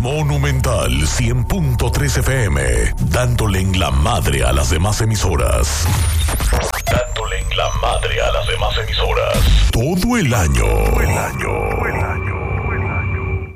Monumental 100.3 FM, dándole en la madre a las demás emisoras. Dándole en la madre a las demás emisoras. Todo el año.